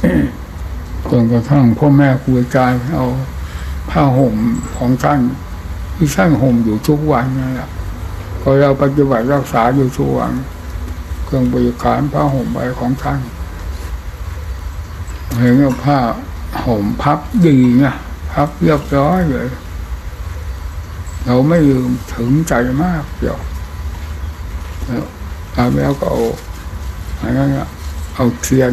จนกระทั่งพ่อแม่ครูอาจารย์เอาผ้าห่มของท่านที่ท่านห่มอยู่ทุกวันนั่นแหละพอเราปฏิบัติรักษาอยู่ทุกวันเครื่องบริการผ้าห่มใบของท่านเห็นว่าผ้าห่มพับดีนะพับเรียบร้อยเลยเราไม่ลืมถึงใจมากเดียวแล้วก็เอาอะไรนั่นเอาเทียน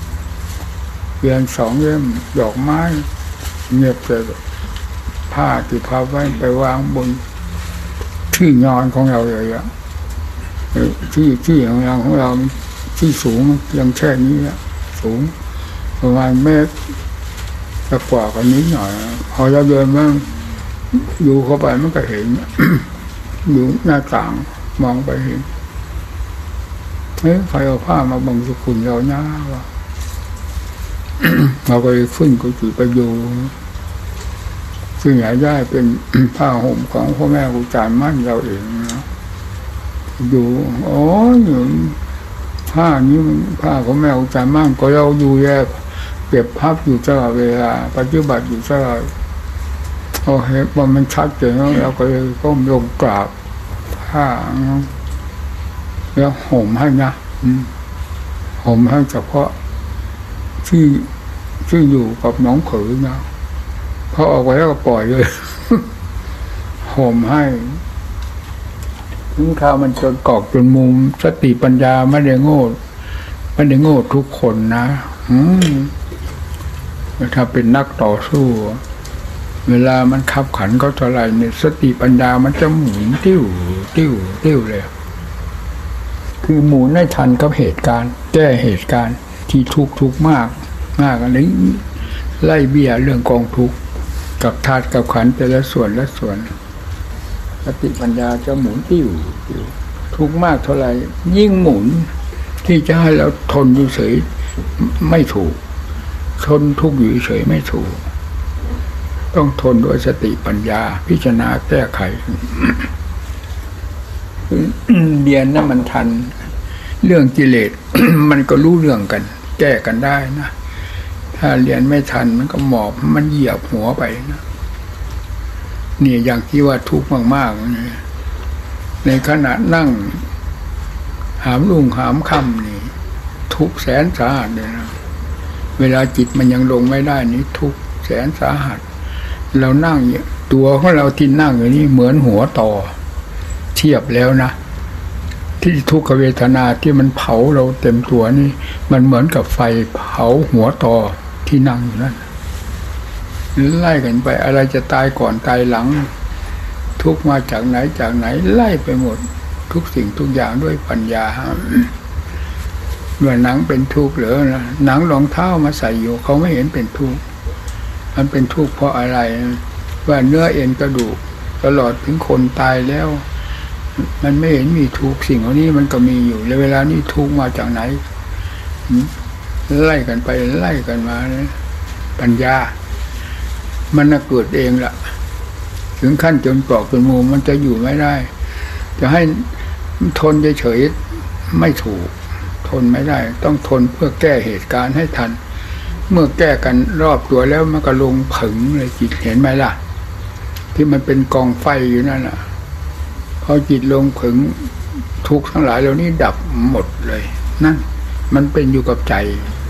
สองเล่มดอกไม้เงียบเลยผ้าที่พับไว้ไปวางบนที่นอนของเราเลยอะที่ของเราที่สูงยังแค่นี้อะสูงประมาณเมตรกว่ากันนิดหน่อยพอเราเดินมาอยู่เข้าไปมันก็เห็น อยู่หน้าต่างมองไปเห็นใครเอาผ้ามาบังสุขุนเราหน้าวะ เราก็เลยขึ้นกุฏิไปอยู่ซึ่งหายได้เป็น ผ้าห่มของพ่อแม่ครูอาจารย์มั่นเราเองนะอยู่ผ้านี้มันผ้าของแม่ครูอาจารย์มั่นก็เราอยู่แยกเก็บพับอยู่ตลอดเวลาปฏิบัติอยู่ตลอดเอาเห็นว่ามันชัดเจนแล้วเราก็เลยก้มลงกราบผ้าแล้วห่มให้นะห่มให้เฉพาะที่อยู่กับน้องเขยนะพอออกไปแล้วก็ปล่อยเลย ห่มให้ถึงข้าวมันจนกอกจนมุมสติปัญญาไม่ได้โง่ทุกคนนะถ้าเป็นนักต่อสู้เวลามันขับขันเขาเท่าไรเนี่ยสติปัญญามันจะหมุนติ้วเลยคือหมุนให้ทันกับเหตุการณ์แก้เหตุการณ์ที่ทุกข์มากอันนี้ไล่เบี้ยเรื่องกองทุกข์กับธาตุกับขันธ์แต่ละส่วนสติปัญญาจะหมุนติ้วทุกข์มากเท่าไรยิ่งหมุนที่จะให้เราทนอยู่เฉยไม่ถูกทนทุกข์อยู่เฉยไม่ถูกต้องทนด้วยสติปัญญาพิจารณาแก้ไข เรียนนั้นมันทันเรื่องกิเลส มันก็รู้เรื่องกันแก้กันได้นะถ้าเรียนไม่ทันมันก็หมอบมันเหยียบหัวไปนะนี่อย่างที่ว่าทุกข์มากๆนี่ในขณะนั่งหามรุ่งหามค่ำนี่ทุกข์แสนสาหัสเลยนะเวลาจิตมันยังลงไม่ได้นี่ทุกข์แสนสาหัสเรานั่งตัวของเราที่นั่งอยู่นี่เหมือนหัวต่อเทียบแล้วนะที่ทุกขเวทนาที่มันเผาเราเต็มตัวนี่มันเหมือนกับไฟเผาหัวต่อที่นั่งอยู่นั่นไล่กันไปอะไรจะตายก่อนตายหลังทุกมาจากไหนไล่ไปหมดทุกสิ่งทุกอย่างด้วยปัญญาเมื่อหนังเป็นทุกข์เหรอนะหนังรองเท้ามาใส่อยู่เขาไม่เห็นเป็นทุกข์มันเป็นทุกข์เพราะอะไรว่าเนื้อเอ็นกระดูกตลอดถึงคนตายแล้วมันไม่เห็นมีทุกข์สิ่งเหล่านี้มันก็มีอยู่แล้วเวลานี้ทุกข์มาจากไหนไล่กันไปไล่กันมานะปัญญามันน่ะเกิดเองล่ะถึงขั้นจนปลอกจนมุมมันจะอยู่ไม่ได้จะให้ทนเฉยๆไม่ถูกทนไม่ได้ต้องทนเพื่อแก้เหตุการณ์ให้ทันเมื่อแก้กันรอบตัวแล้วมันก็ลงผึ่งเลยจิตเห็นไหมล่ะที่มันเป็นกองไฟอยู่นั่นน่ะพอจิตลงผึ่งทุกข์ทั้งหลายเหล่านี้ดับหมดเลยนั่นมันเป็นอยู่กับใจ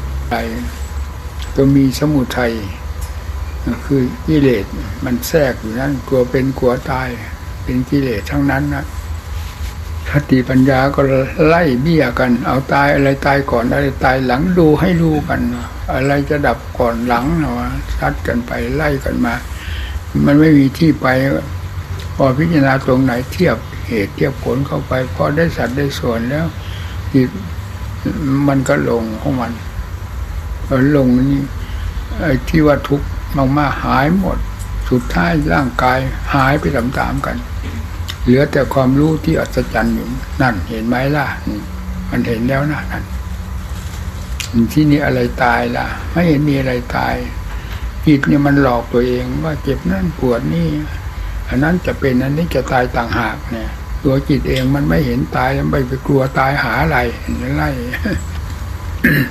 ก็มีสมุทัยคือกิเลสมันแทรกอยู่นั่นกลัวเป็นกลัวตายเป็นกิเลสทั้งนั้นนะสติปัญญาก็ไล่เบี้ยกันเอาตายอะไรตายก่อนอะไรตายหลังดูให้รู้กันอะไรจะดับก่อนหลังเนาะชัดกันไปไล่กันมามันไม่มีที่ไปพอพิจารณาตรงไหนเทียบเหตุเทียบผลเข้าไปพอได้สัดได้ส่วนแล้วจิตมันก็ลงของมันลงนี่ไอ้ที่ว่าทุกข์มากๆหายหมดสุดท้ายร่างกายหายไปตามๆกันเหลือแต่ความรู้ที่อัศจรรย์อยู่นั่นเห็นไหมล่ะมันเห็นแล้วนะนั่นที่นี่อะไรตายล่ะไม่เห็นมีอะไรตายจิตเนี่ยมันหลอกตัวเองว่าเจ็บนั่นปวดนี่อันนั้นจะเป็นอันนี้จะตายต่างหากเนี่ยตัวจิตเองมันไม่เห็นตายมันไปกลัวตายหาอะไรไล่ ถ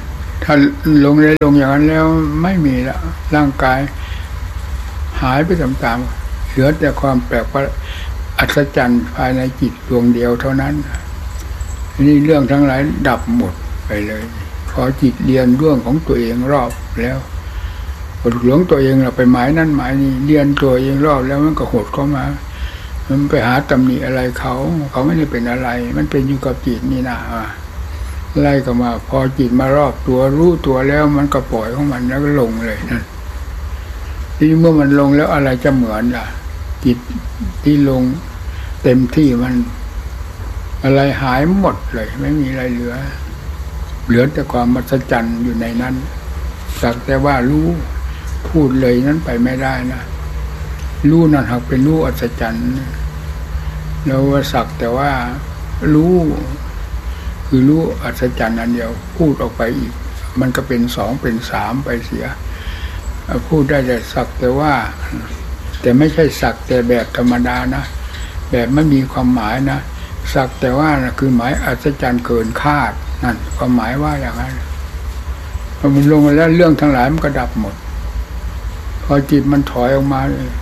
ถ้าลงอย่างนั้นแล้วไม่มีละร่างกายหายไปตามๆเหลือแต่ความแปลกประหลาดอัศจรรย์ภายในจิตดวงเดียวเท่านั้นนี่เรื่องทั้งหลายดับหมดไปเลยพอจิตเรียนเรื่องของตัวเองรอบแล้วหลงตัวเองเราไปหมายนั่นหมายนี่เรียนตัวเองรอบแล้วมันก็หดเข้ามามันไปหาตำหนิอะไรเขาไม่ได้เป็นอะไรมันเป็นอยู่กับจิตนี่นะไล่ก็มาพอจิตมารอบตัวรู้ตัวแล้วมันก็ปล่อยของมันแล้วก็ลงเลยนั่นทีเมื่อมันลงแล้วอะไรจะเหมือนล่ะจิตที่ลงเต็มที่มันอะไรหายหมดเลยไม่มีอะไรเหลือแต่ความมหัศจรรย์อยู่ในนั้นสักแต่ว่ารู้พูดเลยนั้นไปไม่ได้นะรู้นั่นหากเป็นรู้อัศจรรย์แล้วว่าสักแต่ว่ารู้คือรู้อัศจรรย์อันเดียวพูดออกไปอีกมันก็เป็นสองเป็นสามไปเสียพูดได้แต่สักแต่ว่าแต่ไม่ใช่สักแต่แบบธรรมดานะแบบไม่มีความหมายนะสักแต่ว่านะคือหมายอัศจรรย์เกินคาดนั่นความหมายว่าอย่างนั้นพอมันลงมาแล้วเรื่องทั้งหลายมันก็ดับหมดพอจิตมันถอยออกมา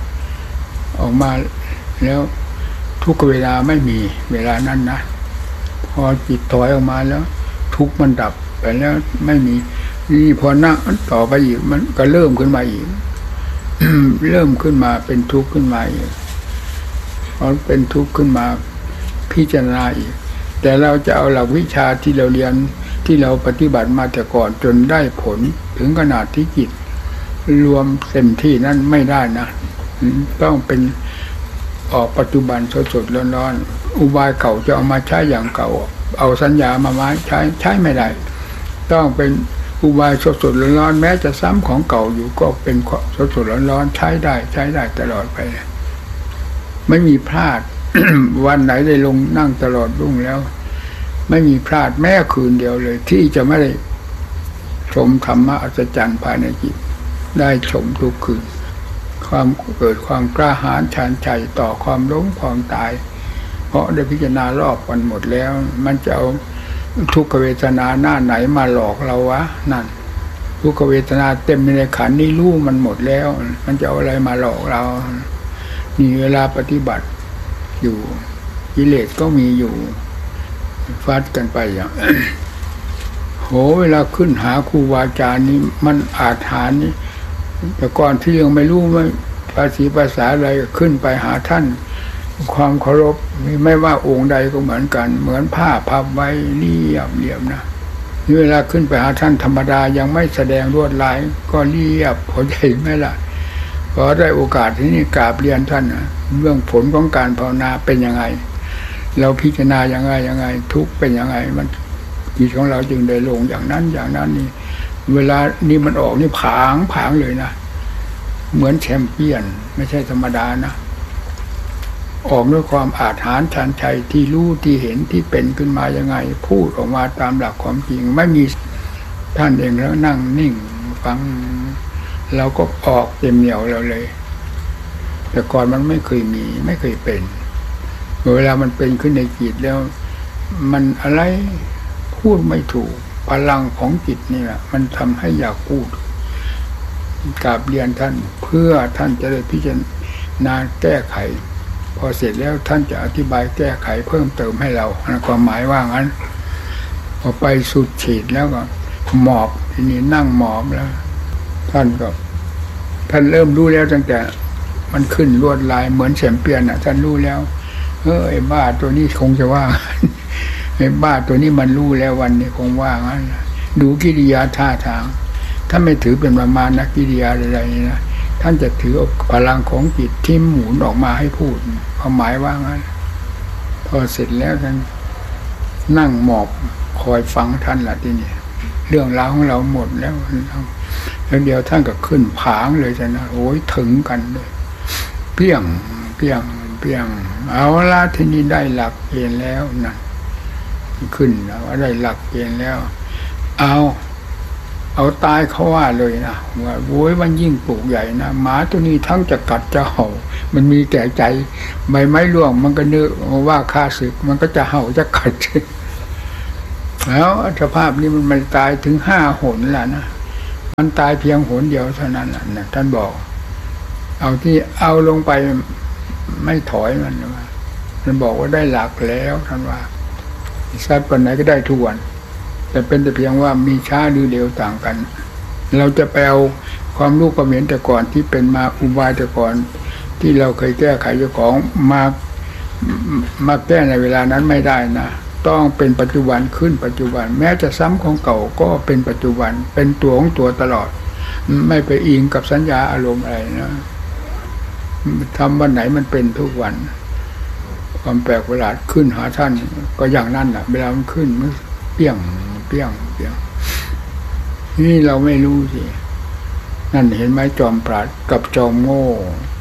แล้วทุกเวลาไม่มีเวลานั้นนะพอจิตถอยออกมาแล้วทุกมันดับไปแล้วไม่มีนี่พอนั่งต่อไปอีกมันก็เริ่มขึ้นมาอีก เริ่มขึ้นมาเป็นทุกข์ขึ้นมาอีกพอเป็นทุกข์ขึ้นมาพิจารณาอีกแต่เราจะเอาหลักวิชาที่เราเรียนที่เราปฏิบัติมาแต่ก่อนจนได้ผลถึงขนาดที่จิตรวมเต็มที่นั่นไม่ได้นะต้องเป็นออกปัจจุบันสดๆร้อนๆอุบายเก่าจะเอามาใช้อย่างเก่าเอาสัญญามาใช้ไม่ได้ต้องเป็นอุบายสดๆร้อนๆแม้จะซ้ำของเก่าอยู่ก็เป็นสดๆร้อนๆใช้ได้ตลอดไปไม่มีพลาด วันไหนได้ลงนั่งตลอดรุ่งแล้วไม่มีพลาดแม้คืนเดียวเลยที่จะไม่ได้ชมธรรมะอัศจรรย์ภายในจิตได้ชมทุกคืนความเกิดความกล้าหาญชาญชัยต่อความล้มความตายเพราะได้พิจารณารอบกันหมดแล้วมันจะเอาทุกขเวทนาหน้าไหนมาหลอกเราวะนั่นทุกขเวทนาเต็มในขันธ์นี้รู้มันหมดแล้วมันจะเอาอะไรมาหลอกเรามีเวลาปฏิบัติอยู่กิเลสก็มีอยู่ฟาดกันไปอย่าง โหเวลาขึ้นหาครูบาอาจารย์นี่มันอาถรรพ์นี่แต่ก่อนที่ยังไม่รู้ว่าภาษาอะไรขึ้นไปหาท่านความเคารพไม่ว่าองค์ใดก็เหมือนกันเหมือนผ้าพับไว้เรียบนะเวลาขึ้นไปหาท่านธรรมดายังไม่แสดงลวดลายก็เรียบพอใจไหมล่ะพอได้โอกาสที่นี่กราบเรียนท่านเรื่องผลของการภาวนาเป็นยังไงเราพิจารณายังไงทุกเป็นยังไงมันจิตของเราจึงได้ลงอย่างนั้นนี่เวลานี่มันออกนี่ผางเลยนะเหมือนแชมเปี้ยนไม่ใช่ธรรมดานะออกด้วยความอาถรรพ์ชาญชัยที่รู้ที่เห็นที่เป็นขึ้นมายังไงพูดออกมาตามหลักความจริงไม่มีท่านเองแล้วนั่งนิ่งฟังเราก็ออกเต็มเหนียวเราเลยแต่ก่อนมันไม่เคยมีไม่เคยเป็นเวลามันเป็นขึ้นในจิตแล้วมันอะไรพูดไม่ถูกพลังของจิตนี่แหละมันทำให้อยากพูดกราบเรียนท่านเพื่อท่านจะได้พิจารณาแก้ไขพอเสร็จแล้วท่านจะอธิบายแก้ไขเพิ่มเติมให้เราความหมายว่างั้นพอไปสุดฉีดแล้วก็หมอบทีนี้นั่งหมอบแล้วท่านเริ่มรู้แล้วตั้งแต่มันขึ้นลวดลายเหมือนแชมเปี้ยนท่านรู้แล้วไอ้บ้าตัวนี้คงจะว่าไอ้บ้าตัวนี้มันรู้แล้ววันนี้คงว่างั้นดูกิริยาท่าทางถ้าไม่ถือเป็นประมาณนักกิริยาอะไรๆนะท่านจะถือพลังของจิตที่หมุนออกมาให้พูดความหมายว่างั้นพอเสร็จแล้วท่านนั่งหมอบคอยฟังท่านละทีนี้เรื่องราวของเราหมดแล้วเดียวท่านก็ขึ้นผางเลยจ้ะนะโอ้ยถึงกันเลยเปี้ยงเอาละทีนี้ได้หลักเกณฑ์แล้วนะขึ้นแล้วได้หลักเกณฑ์แล้วเอาตายเขาว่าเลยนะว่าโว้ยมันยิ่งปลูกใหญ่นะหมาตัวนี้ทั้งจะกัดจะเห่ามันมีแต่ใจใบไม้ร่วงมันก็นึกว่าข้าศึกมันก็จะเห่าจะกัดแล้วสภาพนี้มันตายถึง5 หนแล้วนะมันตายเพียงหนเดียวเท่านั้นนะท่านบอกเอาที่เอาลงไปไม่ถอยมันบอกว่าได้หลักแล้วท่านว่าสัตว์ปันไหนก็ได้ทุกวันแต่เป็นแต่เพียงว่ามีช้าหรือเร็วต่างกันเราจะไปเอาความรู้ความเห็นแต่ก่อนที่เป็นมาอุบายแต่ก่อนที่เราเคยแก้ไขเจ้าของมาแก้ในเวลานั้นไม่ได้นะต้องเป็นปัจจุบันขึ้นปัจจุบันแม้จะซ้ำของเก่าก็เป็นปัจจุบันเป็นตัวของตัวตลอดไม่ไปอิงกับสัญญาอารมณ์อะไรนะทำวันไหนมันเป็นทุกวันความแปลกประหลาดขึ้นหาท่านก็อย่างนั้นแหละเวลามันขึ้นมันเปี้ยงนี่เราไม่รู้สินั่นเห็นไหมจอมปราดกับจอมโง่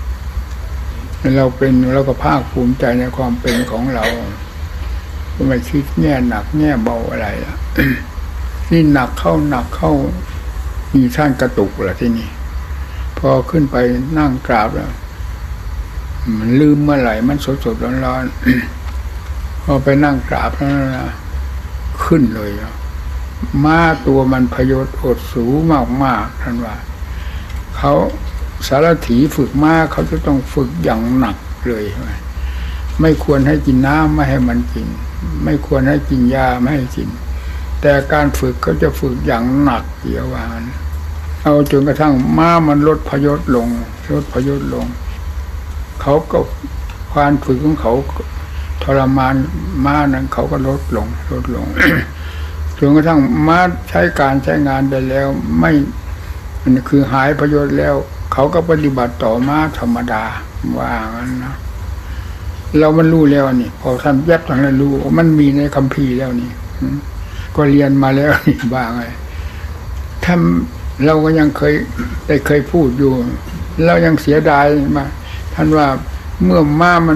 เราก็ภาคภูมิใจในความเป็นของเราไม่คิดแง่หนักแง่เบาอะไรนี่หนักเข้ามีท่านกระตุกแหละที่นี่พอขึ้นไปนั่งกราบแล้วมันลืมเมื่อไหร่มันสดร้อนพอไปนั่งกราบแล้วนะขึ้นเลยม้าตัวมันพยศอดสูงมากท่านว่าเขาสารถีฝึกม้าเขาจะต้องฝึกอย่างหนักเลยไม่ควรให้กินน้ำไม่ให้มันกินไม่ควรให้กินยาไม่ให้กินแต่การฝึกเขาจะฝึกอย่างหนักเดียววันเอาจนกระทั่งม้ามันลดพยศลงเขาก็ความฝึกของเขาทรมานม้านั้นเขาก็ลดลง จนกระทั่งม้าใช้การใช้งานได้แล้วไม่มันคือหายประโยชน์แล้วเขาก็ปฏิบัติต่อม้าธรรมดาว่างั้นนะเรามันรู้แล้วนี่พอท่านแยบทางนั้นรู้มันมีในคัมภีร์แล้วนี่ก็เรียนมาแล้วนี่บ้างไงท่านเราก็ยังเคยพูดอยู่เรายังเสียดายมาท่านว่าเมื่อม้ามัน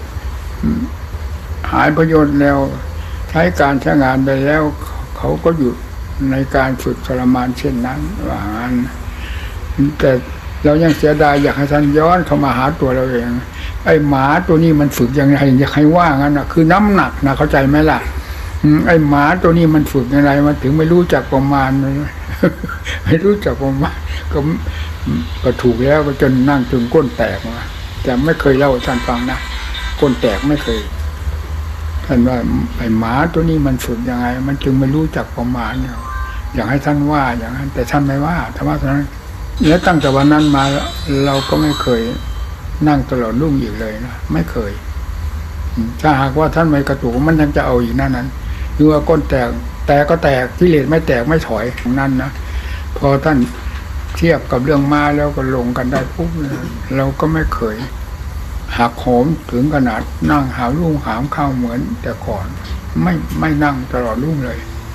หายประโยชน์แล้วใช้การใช้งานไปแล้วเขาก็หยุดในการฝึกทรมานเช่นนั้นว่างั้นแต่เรายังเสียดายอยากให้ท่านย้อนเข้ามาหาตัวเราเองไอ้หมาตัวนี้มันฝึกยังไงอยากให้ว่างั้นนะคือน้ำหนักนะเข้าใจไหมล่ะไอ้หมาตัวนี้มันฝึกยังไงมันถึงไม่รู้จักประมาณไม่รู้จักประมาณก็ถูกแล้วก็จนนั่งจนก้นแตกมาแต่ไม่เคยเล่าท่านฟังนะก้นแตกไม่เคยท่านว่าไอ้หมาตัวนี้มันฝึกยังไงมันจึงไม่รู้จักประมาณเนี่ยอยากให้ท่านว่าอย่างนั้นแต่ท่านไม่ว่าธรรมะเท่านั้นแล้วตั้งแต่วันนั้นมาเราก็ไม่เคยนั่งตลอดรุ่งอีกเลยนะไม่เคยถ้าหากว่าท่านไม่กระตุกมันยังจะเอาอีกนั้นหรือว่าก้นแตกก็แตกกิเลสไม่แตกไม่ถอยของนั้นนะพอท่านเทียบกับเรื่องมาแล้วก็ลงกันได้ปุ๊บเราก็ไม่เคยหักโหมถึงขนาดนั่งหารุ่งหามข้าวเหมือนแต่ก่อนไม่นั่งตลอดรุ่งเลย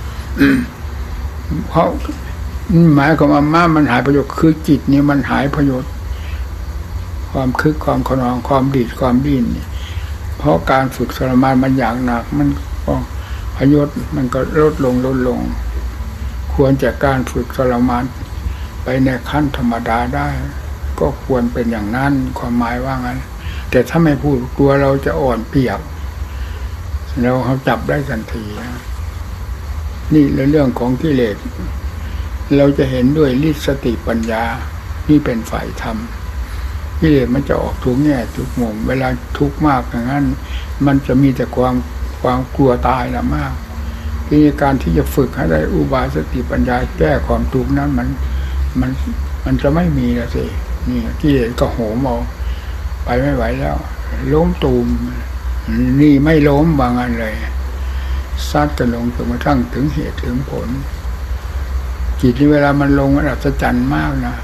เพราะหมายความว่าม้ามันหายประโยชน์คือจิตนี่มันหายประโยชน์ความคึกความขนองความดีดความดิ้นเพราะการฝึกทรมานมันอย่างหนักมันประโยชน์มันก็ลดลงควรจากการฝึกทรมานไปในขั้นธรรมดาได้ก็ควรเป็นอย่างนั้นความหมายว่างั้นแต่ถ้าไม่พูดกลัวเราจะอ่อนเปียกเราเขาจับได้ทันทีนี่เรื่องของกิเลสเราจะเห็นด้วยฤทธิสติปัญญานี่เป็นฝ่ายธรรมกิเลสมันจะออกทุกแง่ทุกมุมเวลาทุกข์มากอย่างนั้นมันจะมีแต่ความกลัวตายละมากที่การที่จะฝึกให้ได้อุบายสติปัญญาแก้ความทุกข์นั้นมันจะไม่มีละสินี่กิเลสก็โหมเอาไปไม่ไหวแล้วล้มตูมนี่ไม่ล้มบางอันเลยซัดกันลงจนกระทั่งถึงเหตุถึงผลจิตที่เวลามันลงมันอัศจรรย์มากนะ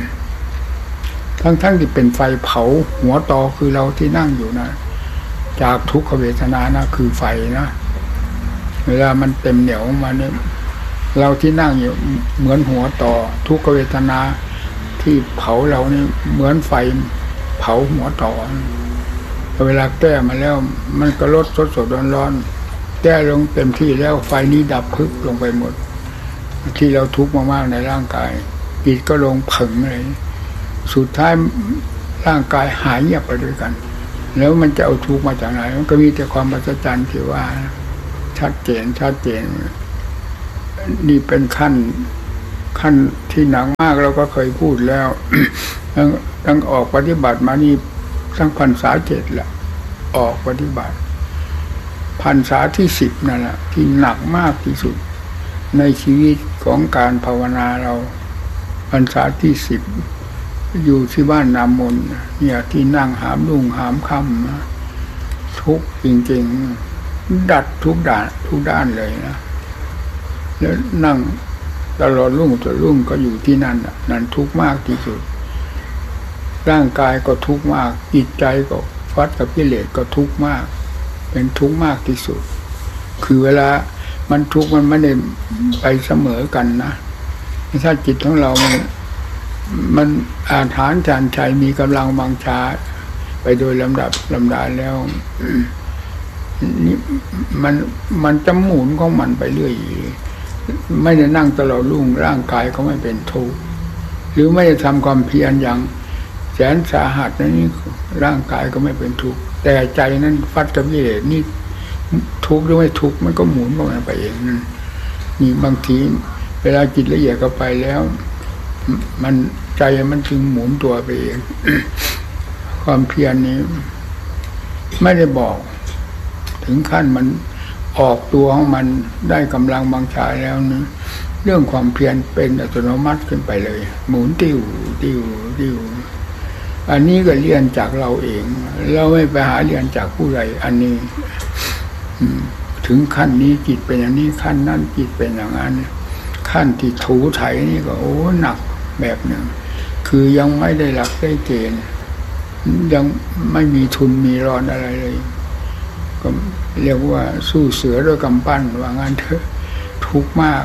ทั้งที่เป็นไฟเผาหัวตอคือเราที่นั่งอยู่นะจากทุกขเวทนานะคือไฟนะเวลามันเต็มเหนียวมาเนี่ยเราที่นั่งอยู่เหมือนหัวตอทุกขเวทนาที่เผาเรานี่เหมือนไฟเผาหัวตอเวลาแก้มาแล้วมันก็ลดสดร้อนแก้ลงเต็มที่แล้วไฟนี้ดับพึบลงไปหมดที่เราทุกข์มากๆในร่างกายจิตก็ลงผึ่งเลยสุดท้ายร่างกายหายเงียบไปด้วยกันแล้วมันจะเอาทุกข์มาจากไหนมันก็มีแต่ความอัศจรรย์ที่ว่าชัดเจนนี่เป็นขั้นที่หนักมากเราก็เคยพูดแล้ว ตั้งออกปฏิบัติมานี่ตั้งพรรษา7แหละออกปฏิบัติพรรษาที่10นั่นแหละที่หนักมากที่สุดในชีวิตของการภาวนาเราพรรษาที่10อยู่ที่บ้านนามนเนี่ยที่นั่งหามรุ่งหามค่ำทุกจริงๆดัดทุกด้านเลยนะแล้วนั่งตลอดรุ่งจนรุ่งก็อยู่ที่นั่นนั่นทุกข์มากที่สุดร่างกายก็ทุกข์มากจิตใจก็ฟัดกับกิเลสก็ทุกข์มากเป็นทุกข์มากที่สุดคือเวลามันทุกข์มันไม่ได้ไปเสมอกันนะถ้าจิตของเรามันอาถรรพ์จานชัยมีกำลังบังชาไปโดยลำดาแล้วนี่มันจะหมุนของมันไปเรื่อยไม่ได้นั่งตลอดรุ่งร่างกายก็ไม่เป็นทุกข์หรือไม่ได้ทำความเพียรอย่างแสนสาหัสนี่ร่างกายก็ไม่เป็นทุกข์แต่ใจนั้นฟัดกับกิเลสนี่ทุกข์หรือไม่ทุกข์มันก็หมุนของมันไปเองนั่นนี่บางทีเวลาจิตละเอียดก็ไปแล้วมันใจมันจึงหมุนตัวไปเอง ความเพียรนี้ไม่ได้บอกถึงขั้นมันออกตัวของมันได้กำลังบังชาแล้วนะเรื่องความเพียรเป็นอัตโนมัติขึ้นไปเลยหมุนติ้วอันนี้ก็เรียนจากเราเองเราไม่ไปหาเรียนจากผู้ใดอันนี้ถึงขั้นนี้จิตเป็นอย่างนี้ขั้นนั้นจิตเป็นอย่างนั้นขั้นที่ถูไถนี่ก็โอ้หนักแบบหนึ่งคือยังไม่ได้หลักได้เกณฑ์ยังไม่มีทุนมีรอนอะไรเลยก็เรียกว่าสู้เสือด้วยกำปั้นว่างั้นเถอะทุกข์มาก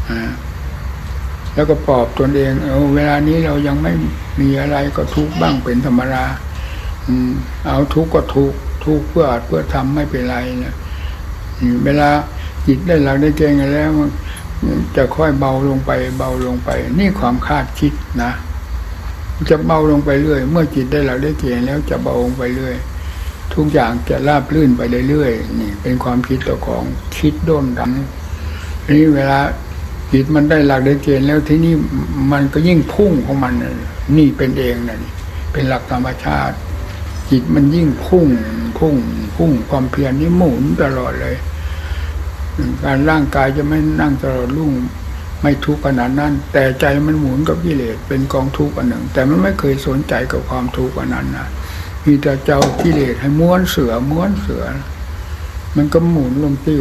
แล้วก็ปลอบตนเองเวลานี้เรายังไม่มีอะไรก็ทุกข์บ้างเป็นธรรมดาเอาทุกข์ก็ทุกข์เพื่อทำไม่เป็นไรนะเวลาจิตได้หลักได้เกณฑ์แล้วจะค่อยเบาลงไปนี่ความคาดคิดนะจะเบาลงไปเรื่อยเมื่อจิตได้หลักได้เกณฑ์แล้วจะเบาลงไปเรื่อยทุกอย่างจะราบลื่นไปเรื่อยๆนี่เป็นความคิดตัวของคิดด้นดังนี่เวลาจิตมันได้หลักได้เกณฑ์แล้วที่นี่มันก็ยิ่งพุ่งของมันนี่เป็นเองนะนี่เป็นหลักธรรมชาติจิตมันยิ่งพุ่งความเพียรนี่หมุนตลอดเลยการร่างกายจะไม่นั่งตลอดรุ่งไม่ทุกข์ขนาดนั้นแต่ใจมันหมุนกับกิเลสเป็นกองทุกข์อันหนึ่งแต่มันไม่เคยสนใจกับความทุกข์อันนั้นนะมีแต่เจ้ากิเลสให้ม้วนเสือมันก็หมุนลงติ้ว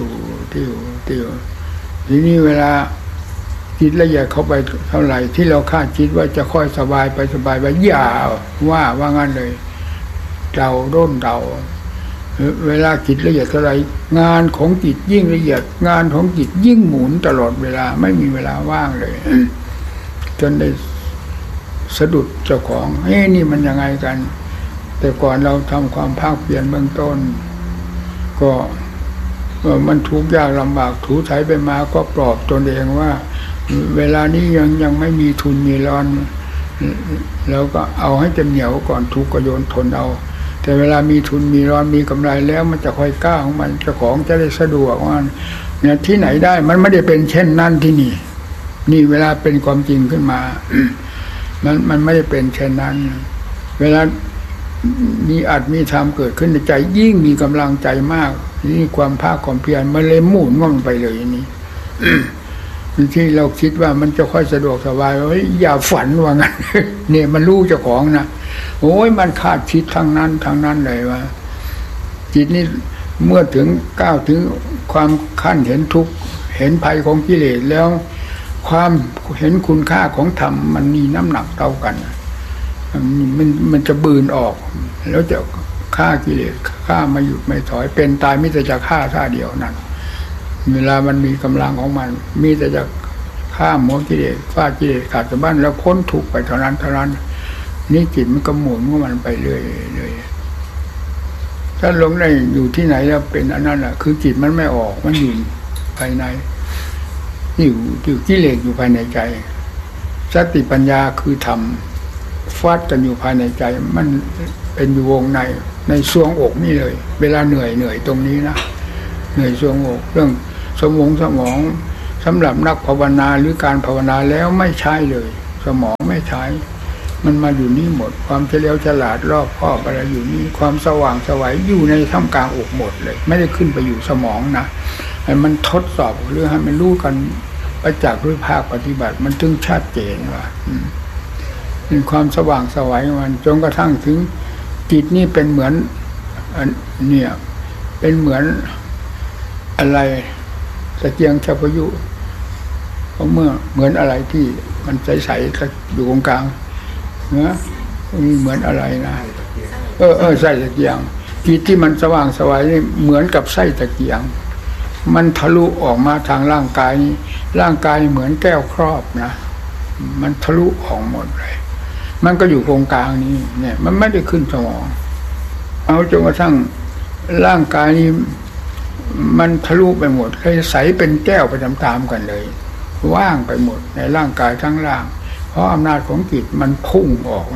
ทีนี้เวลาจิตละเอียดเข้าไปเท่าไหร่ที่เราคาดคิดว่าจะค่อยสบายไปอย่าว่างั้นเลยเดาเวลาจิตละเอียดเท่าไหร่งานของจิตยิ่งละเอียดงานของจิตยิ่งหมุนตลอดเวลาไม่มีเวลาว่างเลย จนได้สะดุดเจ้าของนี่มันยังไงกันแต่ก่อนเราทำความภาคเปลี่ยนเบื้องต้นก็มันทุกข์ยากลำบากถูไถไปมาก็ปลอบตนเองว่าเวลานี้ยังไม่มีทุนมีร้อนแล้วก็เอาให้เต็มเหนียวก่อนทุกข์ก็โยนทนเอาแต่เวลามีทุนมีร้อนมีกำไรแล้วมันจะค่อยก้าวของมันเจ้าของจะได้สะดวกว่าเนี่ยที่ไหนได้มันไม่ได้เป็นเช่นนั้นที่นี่เวลาเป็นความจริงขึ้นมา มันไม่ได้เป็นเช่นนั้นเวลามีอัตมีธรรมเกิดขึ้นในใจยิ่งมีกำลังใจมากนี่ความภาคความเพียรมันเลยหมุนง่อนไปเลยนี่ ที่เราคิดว่ามันจะค่อยสะดวกสบายอย่าฝันว่างั้น เนี่ยมันรู้เจ้าของนะโอ้ยมันคาดคิดทางนั้นเลยว่าจิตนี่เมื่อถึงก้าวถึงความขั้นเห็นทุกข์เห็นภัยของกิเลสแล้วความเห็นคุณค่าของธรรมมันมีน้ำหนักเท่ากันมันจะบืนออกแล้วจะฆ่ากิเลสฆ่าไม่หยุดไม่ถอยเป็นตายมิแต่จะฆ่าท่าเดียวนั้นเวลามันมีกำลังของมันมีแต่จะฆ่าหมดกิเลสฆ่ากิเลสขาดสะบั้นแล้วพ้นทุกข์ไปเท่านั้นนี่จิตมันก็หมุนของมันไปเรื่อยถ้าลงได้อยู่ที่ไหนแล้วเป็นอันนั้นแหละคือจิตมันไม่ออกมันอยู่ภายในอยู่กิเลสอยู่ภายในใจสติปัญญาคือธรรมฟาดกันอยู่ภายในใจมันเป็นอยู่วงในซวงอกนี่เลยเวลาเหนื่อยตรงนี้นะเหนื่อยซวงอกเรื่องสมองสำหรับนักภาวนาหรือการภาวนาแล้วไม่ใช่เลยสมองไม่ใช้มันมาอยู่นี่หมดความเฉลียวฉลาดรอบคอบอะไรอยู่นี่ความสว่างไสวอยู่ในท่ามกลางอกหมดเลยไม่ได้ขึ้นไปอยู่สมองนะให้มันทดสอบหรือให้มันรู้กันประจักษ์ด้วยภาคปฏิบัติมันถึงชัดเจนว่าเป็นความสว่างไสวมันจนกระทั่งถึงจิตนี่เป็นเหมือนเนี่ยเป็นเหมือนอะไรตะเกียงชัพพยุเพราะเมื่อเหมือนอะไรที่มันใสๆอยู่ตรงกลางเนื้อนี่เหมือนอะไรนะไส้ตะเกียงจิตที่มันสว่างไสวนี่เหมือนกับไส้ตะเกียงมันทะลุออกมาทางร่างกายนี้ร่างกายเหมือนแก้วครอบนะมันทะลุออกหมดเลยมันก็อยู่ตรงกลางนี้เนี่ยมันไม่ได้ขึ้นสมองเอาจนกระทั่งร่างกายนี้มันทะลุไปหมดเลยใสเป็นแก้วไปตามๆกันเลยว่างไปหมดในร่างกายทั้งร่างเพราะอำนาจของจิตมันพุ่งออก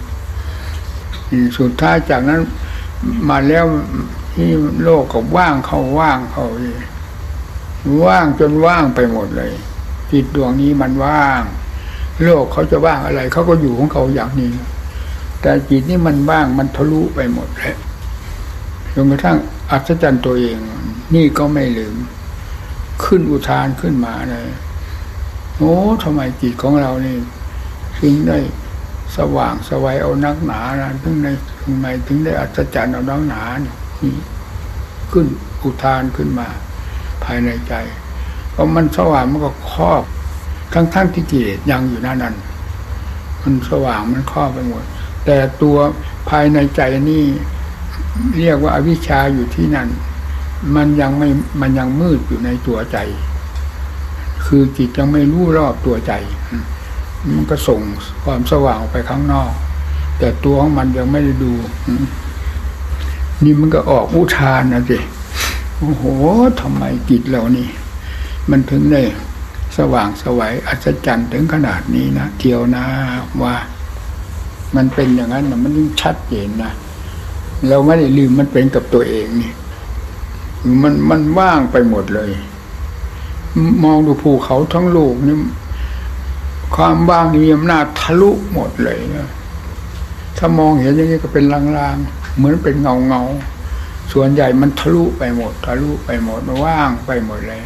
สุดท้ายจากนั้นมาแล้วที่โลกก็ว่างเขาว่างจนว่างไปหมดเลยจิตดวงนี้มันว่างโลกเขาจะว่างอะไรเขาก็อยู่ของเขาอย่างนี้แต่จิตนี่มันว่างมันทะลุไปหมดเลยจนกระทั่งอัศจรรย์ตัวเองนี่ก็ไม่ลืมขึ้นอุทานขึ้นมาเลยโอ้ทำไมจิตของเรานี่ถึงได้สว่างไสวเอานักหนานะทำไมถึงได้อัศจรรย์เอานักหนานี่ขึ้นอุทานขึ้นมาภายในใจเพราะมันสว่างมันก็ครอบทั้งที่กิเลสยังอยู่นั่นมันสว่างมันครอบไปหมดแต่ตัวภายในใจนี่เรียกว่าอวิชชาอยู่ที่นั่นมันยังมืดอยู่ในตัวใจคือจิตยังไม่รู้รอบตัวใจมันก็ส่งความสว่างออกไปข้างนอกแต่ตัวของมันยังไม่ได้ดูนี่มันก็ออกอุทานนะสิโอ้โหทำไมจิตเรานี่มันถึงได้สว่างไสวอัศจรรย์ถึงขนาดนี้นะเที่ยวนะว่ามันเป็นอย่างนั้นนะมันยิ่งชัดเจนนะเราไม่ได้ลืมมันเป็นกับตัวเองนี่มันว่างไปหมดเลยมองดูภูเขาทั้งโลกนี่ความว่างนี่มีอำนาจทะลุหมดเลยนะถ้ามองเห็นอย่างนี้ก็เป็นลางๆเหมือนเป็นเงาส่วนใหญ่มันทะลุไปหมดมันว่างไปหมดเลย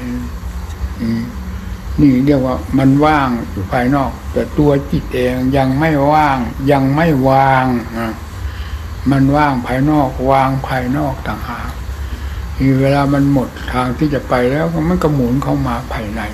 นี่เรียกว่ามันว่างอยู่ภายนอกแต่ตัวจิตเองยังไม่ว่างยังไม่วางมันว่างภายนอกวางภายนอกต่างหากเวลามันหมดทางที่จะไปแล้วมันก็หมุนเข้ามาภายใน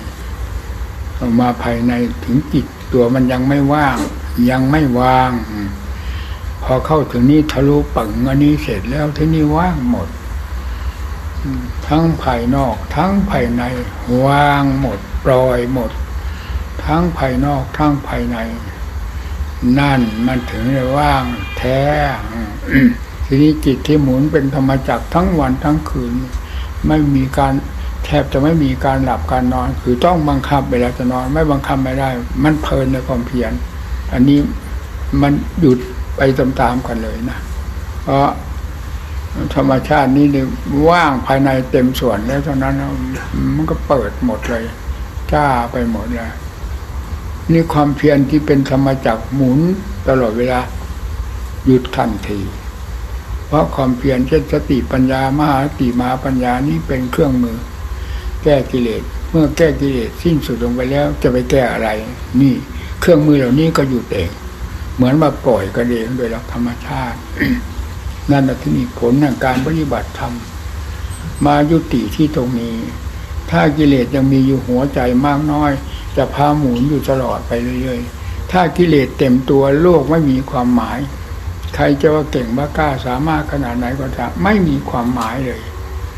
ถึงจิตตัวมันยังไม่ว่างยังไม่วางพอเข้าถึงนี้ทะลุปังอันนี้เสร็จแล้วที่นี่ว่างหมดทั้งภายนอกทั้งภายในว่างหมดปล่อยหมดทั้งภายนอกทั้งภายในนั่นมันถึงได้ว่างแท้ทีนี้จิตที่หมุนเป็นธรรมจักรทั้งวันทั้งคืนไม่มีการแทบจะไม่มีการหลับการนอนคือต้องบังคับเวลาจะนอนไม่บังคับไม่ได้มันเพลินในความเพียรอันนี้มันหยุดไปตามๆกันเลยนะเพราะธรรมชาตินี้เนี่ยว่างภายในเต็มส่วนแล้วเท่านั้นมันก็เปิดหมดเลยจ้าไปหมดเลยนี่ความเพียรที่เป็นธรรมจักรหมุนตลอดเวลาหยุดทันทีเพราะความเพียรเช่นสติปัญญามหาสติมหาปัญญานี้เป็นเครื่องมือแก้กิเลสเมื่อแก้กิเลสสิ้นสุดลงไปแล้วจะไปแก้อะไรนี่เครื่องมือเหล่านี้ก็หยุดเองเหมือนมาปล่อยกันเองโดยหลักธรรมชาติ นั่นแหละที่นี่ผลของการปฏิบัติธรรมมายุติที่ตรงนี้ถ้ากิเลสยังมีอยู่หัวใจมากน้อยจะพาหมุนอยู่ตลอดไปเรื่อยๆถ้ากิเลสเต็มตัวโลกไม่มีความหมายใครจะว่าเก่งว่ากล้าสามารถขนาดไหนก็ตามไม่มีความหมายเลย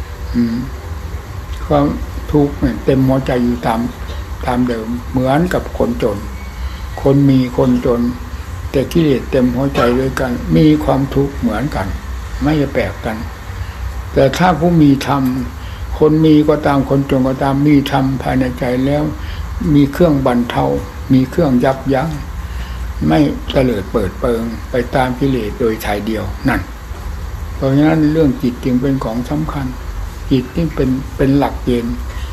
ความทุกข์เต็มหัวใจอยู่ตามเดิมเหมือนกับคนจนคนมีคนจนแต่กิเลสเต็มหัวใจด้วยกันมีความทุกข์เหมือนกันไม่แปลกกันแต่ถ้าผู้มีธรรมคนมีก็ตามคนจนก็ตามมีธรรมภายในใจแล้วมีเครื่องบรรเทามีเครื่องยับยั้งไม่เตลิดเปิดเปิงไปตามกิเลสโดยชายเดียวนั่นเพราะฉะนั้นเรื่องจิตจึงเป็นของสำคัญจิตนี่เป็นหลักเกณฑ์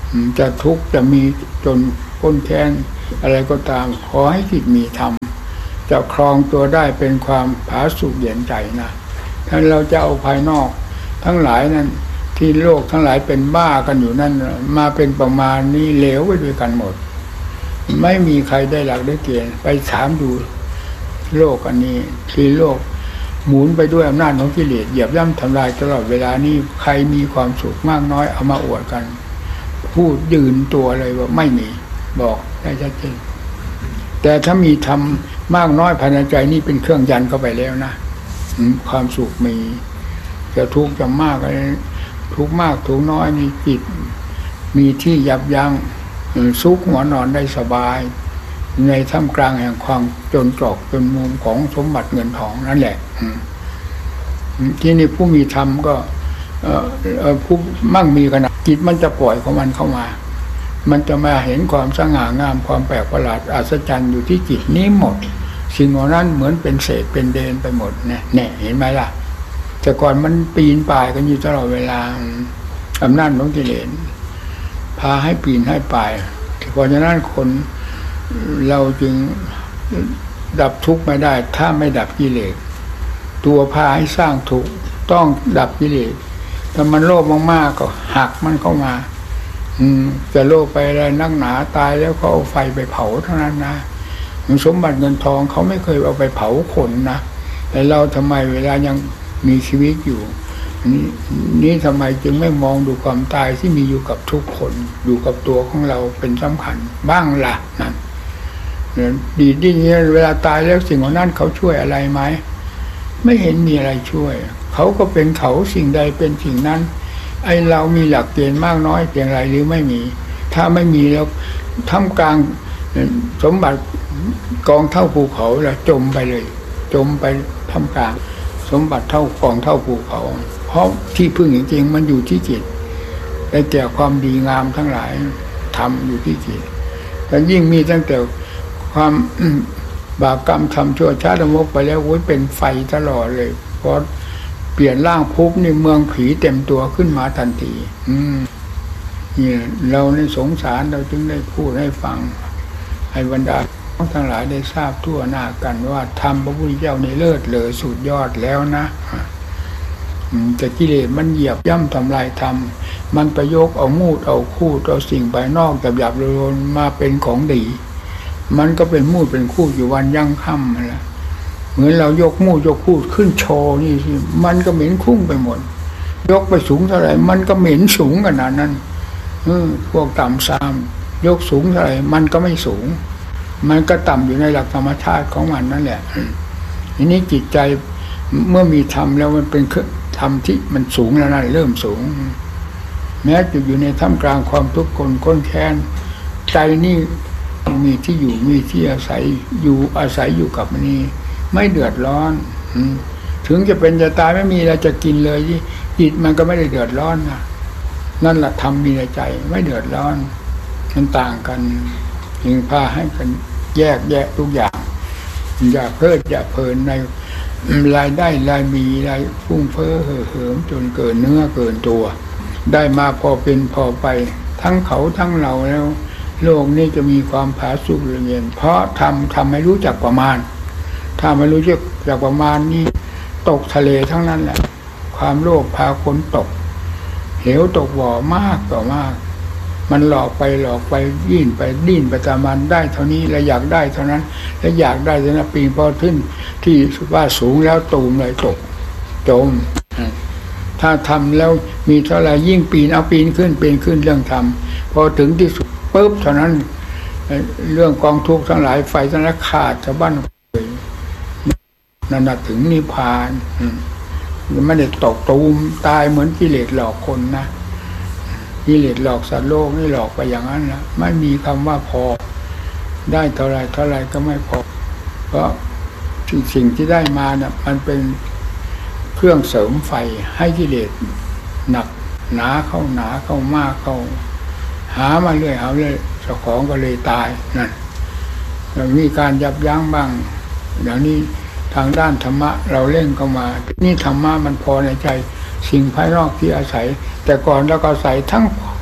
จะทุกข์จะมีจนก้นแค้นอะไรก็ตามขอให้จิตมีธรรมจะครองตัวได้เป็นความผาสุกเย็นใจนะถ้าเราจะเอาภายนอกทั้งหลายนั้นที่โลกทั้งหลายเป็นบ้ากันอยู่นั่นมาเป็นประมาณนี้เหลวไปด้วยกันหมดไม่มีใครได้หลักได้เกณฑ์ไปถามดูโลกอันนี้ที่โลกหมุนไปด้วยอำนาจของกิเลสเหยียบย่ำทำลายตลอดเวลานี้ใครมีความสุขมากน้อยเอามาอวดกันพูดยืนตัวเลยว่าไม่มีบอกได้ชัดเจนแต่ถ้ามีทำมากน้อยภายในใจนี่เป็นเครื่องยันเข้าไปแล้วนะความสุขมีจะทุกข์จะมากอะไรทุกข์มากทุกข์น้อยมีจิตมีที่ยับยั้งซุกหัวนอนได้สบายในท่ามกลางแห่งความจนตรอกจนมุมของสมบัติเงินทองนั่นแหละที่นี่ผู้มีธรรมก็ผู้มั่งมีขนาดจิตมันจะปล่อยของมันเข้ามามันจะมาเห็นความสง่างามความแปลกประหลาดอัศจรรย์อยู่ที่จิตนี้หมดสิ่งเหล่านั้นเหมือนเป็นเศษเป็นเดนไปหมดเนี่ยเห็นไหมล่ะแต่ก่อนมันปีนป่ายกันอยู่ตลอดเวลาอำนาจของกิเลสพาให้ปีนให้ป่ายเพราะฉะนั้นคนเราจึงดับทุกข์ไม่ได้ถ้าไม่ดับกิเลสตัวพาให้สร้างทุกข์ต้องดับกิเลสถ้ามันโลภมากๆก็หักมันเข้ามาจะโลภไปอะไรนักหนาตายแล้วก็เอาไฟไปเผาเท่านั้นนะสมบัติเงินทองเขาไม่เคยเอาไปเผาคนนะแต่เราทำไมเวลายังมีชีวิตอยู่นี่ทำไมจึงไม่มองดูความตายที่มีอยู่กับทุกคนอยู่กับตัวของเราเป็นสำคัญบ้างล่ะนั่นดีที่นี้เวลาตายแล้วสิ่งของนั้นเขาช่วยอะไรไหมไม่เห็นมีอะไรช่วยเขาก็เป็นเขาสิ่งใดเป็นสิ่งนั้นไอเรามีหลักเกณฑ์มากน้อยเพียงไรหรือไม่มีถ้าไม่มีแล้วท่ามกลางสมบัติกองเท่าภูเขาแล้วจมไปเลยจมไปท่ามกลางสมบัติเท่ากองเท่าภูเขาเพราะที่พึ่งจริงๆมันอยู่ที่จิตได้แก่ความดีงามทั้งหลายทำอยู่ที่จิตแต่ยิ่งมีตั้งแต่ความบาปกรรมทำชั่วช้าดมกไปแล้วเป็นไฟตลอดเลยเพราะเปลี่ยนร่างปุ๊บนี่เมืองผีเต็มตัวขึ้นมาทันทีนี่เราในสงสารเราจึงได้พูดให้ฟังให้บรรดาทั้งหลายได้ทราบทั่วหน้ากันว่าธรรมพระพุทธเจ้าในเลิศเลอสุดยอดแล้วนะแต่กิเลสมันเหยียบย่ำทำลายธรรมมันประยกเอามูดเอาคูดเอาสิ่งภายนอกหยาบๆโลนมาเป็นของดีมันก็เป็นมูดเป็นคูดอยู่วันยั่งค่ำนั่นแหละเหมือนเรายกมูดยกคูดขึ้นโชว์นี่สิมันก็เหม็นคุ้งไปหมดยกไปสูงเท่าไหร่มันก็เหม็นสูงขนาดนั้นพวกต่ำซามยกสูงเท่าไหร่มันก็ไม่สูงมันก็ต่ำอยู่ในหลักธรรมชาติของมันนั่นแหละทีนี้จิตใจเมื่อมีธรรมแล้วมันเป็นธรรมที่มันสูงแล้วนั่นเริ่มสูงแม้จะอยู่ในท่ามกลางความทุกข์ก้นแค้นใจนี่มีที่อยู่มีที่อาศัยอยู่กับมันนี่ไม่เดือดร้อนถึงจะเป็นจะตายไม่มีอะไรจะกินเลยจิตมันก็ไม่ได้เดือดร้อนนะนั่นแหละธรรมมีในใจไม่เดือดร้อนมันต่างกันจึงพาให้กันแยกแยะทุกอย่างอย่าเพลิดอย่าเพลินในรายได้รายมีรายฟุ้งเฟ้อเห่อเหิมจนเกินเนื้อเกินตัวได้มาพอเป็นพอไปทั้งเขาทั้งเราแล้วโลกนี้จะมีความผาสุกเย็นเพราะทำให้รู้จักประมาณถ้าไม่รู้จักประมาณนี้ตกทะเลทั้งนั้นแหละความโลภพาคนตกเหวตกบ่อมากต่อมากมันหลอกไปยิ่นไปดิ้นไปตามมันได้เท่านี้แล้วอยากได้เท่านั้นแล้วอยากได้เท่านั้นปีนพอขึ้นที่ว่าสูงแล้วตูมเลยตกจมถ้าทำแล้วมีเท่าไรยิ่งปีนเอาปีนขึ้นเรื่องทำพอถึงที่สุดปุ๊บเท่านั้นเรื่องกองทุกข์ทั้งหลายไฟทั้งนั้นขาดจากบ้านเลยนั่นถึงนิพพานไม่ได้ตกตูมตายเหมือนกิเลสหลอกคนนะกิเลสหลอกสัตว์โลกนี่หลอกไปอย่างนั้นนะไม่มีคำว่าพอได้เท่าไรก็ไม่พอเพราะสิ่งที่ได้มาเนี่ยมันเป็นเครื่องเสริมไฟให้กิเลสหนักหนาเข้ามากเข้าหามาเรื่อยเจ้าของก็เลยตายนั่นมีการยับยั้งบ้างอย่างนี้ทางด้านธรรมะเราเล่นเข้ามานี่ธรรมะมันพอในใจสิ่งภายนอกที่อาศัยแต่ก่อนเราก็อาศัยทั้งค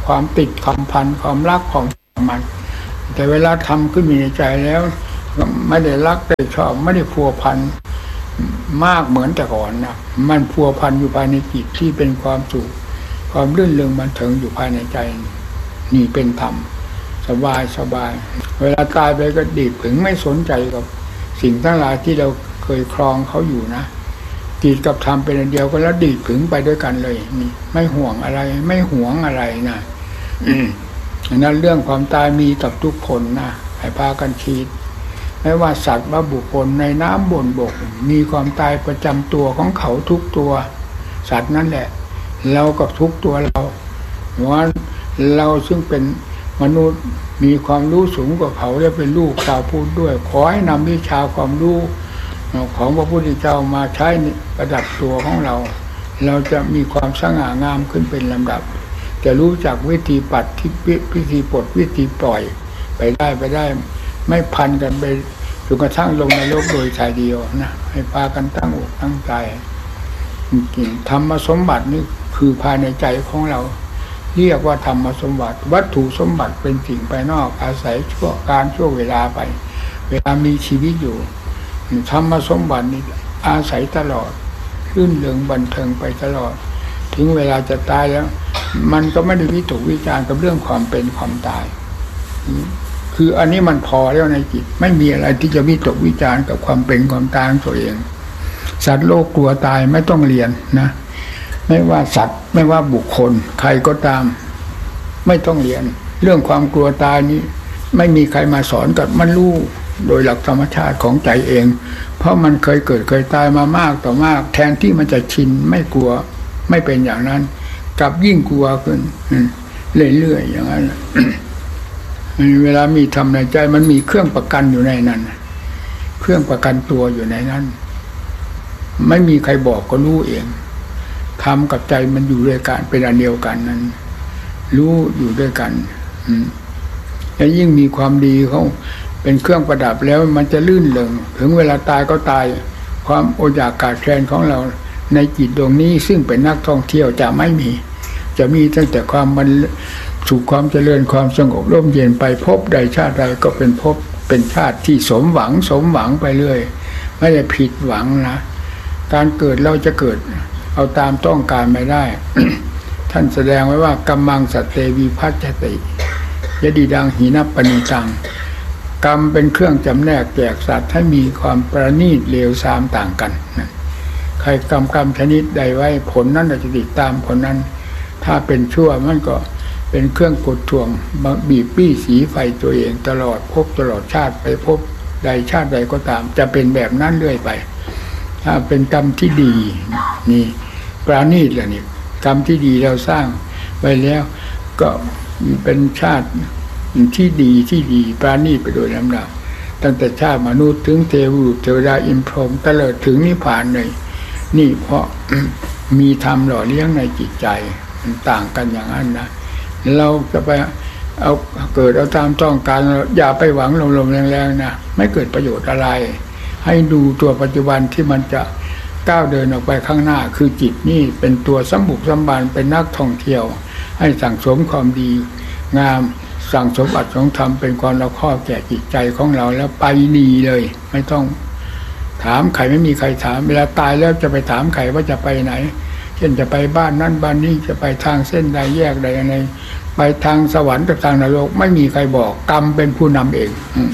ความติดความพันความรักของมันแต่เวลาทำขึ้นมีในใจแล้วไม่ได้รักได้ชอบไม่ได้พัวพันมากเหมือนแต่ก่อนนะมันพัวพันอยู่ภายในจิตที่เป็นความสุขความรื่นเริงบันเทิงอยู่ภายในใจนี่เป็นธรรมสบายสบายเวลาตายไปก็ดีดผึ่งไม่สนใจกับสิ่งทั้งหลายที่เราเคยครองเขาอยู่นะจิตกับธรรมเป็นอันเดียวกันแล้วดีดผึ่งไปด้วยกันเลยนี่ไม่ห่วงอะไรไม่หวงอะไรนะนั้นเรื่องความตายมีกับทุกคนนะให้พากันคิดไม่ว่าสัตว์ว่าบุคคลในน้ำบนบกมีความตายประจำตัวของเขาทุกตัวสัตว์นั่นแหละเรากับทุกตัวเราเพราะเราซึ่งเป็นมนุษย์มีความรู้สูงกว่าเขาและเป็นลูกชาวพุทธด้วยขอให้นำวิชาความรู้ของพระพุทธเจ้ามาใช้ประดับตัวของเราเราจะมีความสง่างามขึ้นเป็นลำดับจะรู้จักวิธีปัดที่วิธีปลดวิธีปล่อยไปได้ไม่พันกันไปจนกระทั่งลงในโลกโดยชายเดียวนะให้พากันตั้งอกตั้งใจจริงๆธรรมสมบัตินี่คือภายในใจของเราเรียกว่าธรรมสมบัติวัตถุสมบัติเป็นสิ่งภายนอกอาศัยช่วงเวลาไปเวลามีชีวิตอยู่ธรรมสมบัตินี่อาศัยตลอดรื่นเริงบันเทิงไปตลอดถึงเวลาจะตายแล้วมันก็ไม่ได้วิตกวิจารณ์กับเรื่องความเป็นความตายคืออันนี้มันพอแล้วในจิตไม่มีอะไรที่จะวิตกวิจารณ์กับความเป็นความตายของตัวเองสัตว์โลกกลัวตายไม่ต้องเรียนนะไม่ว่าสัตว์ไม่ว่าบุคคลใครก็ตามไม่ต้องเรียนเรื่องความกลัวตายนี้ไม่มีใครมาสอนกับมันรู้โดยหลักธรรมชาติของใจเองเพราะมันเคยเกิดเคยตายมามากต่อมากแทนที่มันจะชินไม่กลัวไม่เป็นอย่างนั้นกลับยิ่งกลัวขึ้นเรื่อยๆอย่างนั้นเวลามีทำในใจมันมีเครื่องประกันอยู่ในนั้นเครื่องประกันตัวอยู่ในนั้นไม่มีใครบอกก็รู้เองทำกับใจมันอยู่ด้วยกันเป็นอันเดียวกันนั้นรู้อยู่ด้วยกันและยิ่งมีความดีเขาเป็นเครื่องประดับแล้วมันจะลื่นเริงถึงเวลาตายก็ตายความอดอยากขาดแคลนของเราในจิตดวงนี้ซึ่งเป็นนักท่องเที่ยวจะไม่มีจะมีตั้งแต่ความมันสู่ความเจริญความสงบร่มเย็นไปพบใดชาติใดก็เป็นพบเป็นชาติที่สมหวังไปเรื่อยไม่ได้ผิดหวังนะการเกิดเราจะเกิดเอาตามต้องการไม่ได้ ท่านแสดงไว้ว่ากัมมังสัตเตวิภัชชติยดีดังหินปณิตังกรรมเป็นเครื่องจำแนกแจกสัตว์ให้มีความประณีตเลวทรามต่างกันใครกรรมชนิดใดไว้ผลนั้นจะติดตามผลนั้นถ้าเป็นชั่วมันก็เป็นเครื่องกดท่วงบีบปี้สีไฟตัวเองตลอดพบตลอดชาติไปพบใดชาติใดก็ตามจะเป็นแบบนั้นเรื่อยไปถ้าเป็นกรรมที่ดีนี่ปราณีตแหละนี่กรรมที่ดีเราสร้างไว้แล้วก็เป็นชาติที่ดีปราณีตไปโดยลำดับตั้งแต่ชาติมนุษย์ถึงเทวดาอินพรหมตลอดถึงนิพพานเลยนี่เพราะ มีธรรมหล่อเลี้ยงในจิตใจมันต่างกันอย่างนั้นนะเราจะไปเอาเกิดเอาตามต้องการอย่าไปหวังลมๆแรงๆนะไม่เกิดประโยชน์อะไรให้ดูตัวปัจจุบันที่มันจะก้าวเดินออกไปข้างหน้าคือจิตนี่เป็นตัวสมบุกสมบันเป็นนักท่องเที่ยวให้สั่งสมความดีงามสั่งสมอัตถงธรรมเป็นความละข้อแก่จิตใจของเราแล้วไปดีเลยไม่ต้องถามใครไม่มีใครถามเวลาตายแล้วจะไปถามใครว่าจะไปไหนเช่นจะไปบ้านนั้นบ้านนี้จะไปทางเส้นใดแยกใดอะไรไปทางสวรรค์กับทางนรกไม่มีใครบอกกรรมเป็นผู้นำเอง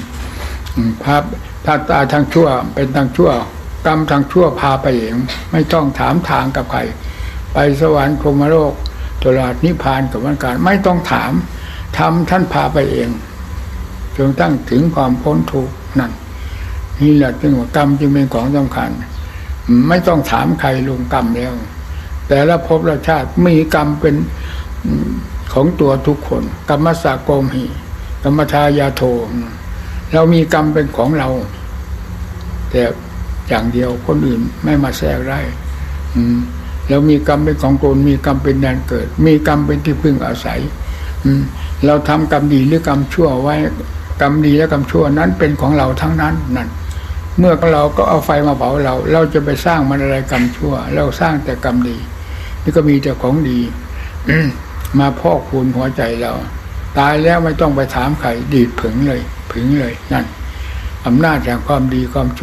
ถ้าตาทางชั่วเป็นทางชั่วกรรมทางชั่วพาไปเองไม่ต้องถามทางกับใครไปสวรรค์พรหมโลกตลอดนิพพานกับวันการไม่ต้องถามทำท่านพาไปเองจนตั้งถึงความพ้นทุกข์นั่นนี่แหละจึงว่ากรรมจึงเป็นของสำคัญไม่ต้องถามใครลงกรรมแล้วแต่ละภพละชาติมีกรรมเป็นของตัวทุกคนกรรมสะโกมหิกรรมทายาโทเรามีกรรมเป็นของเราแต่อย่างเดียวคนอื่นไม่มาแทรกได้เรามีกรรมเป็นของตนมีกรรมเป็นแดนเกิดมีกรรมเป็นที่พึ่งอาศัยเราทำกรรมดีหรือกรรมชั่วไว้กรรมดีและกรรมชั่วนั้นเป็นของเราทั้งนั้นนั่นเมื่อเราก็เอาไฟมาเผาเราจะไปสร้างมันอะไรกรรมชั่วเราสร้างแต่กรรมดีนี่ก็มีแต่ของดีมาพอกพูนหัวใจเราตายแล้วไม่ต้องไปถามใครดีดผึ่งเลยนั่นอำนาจแห่งความดีความ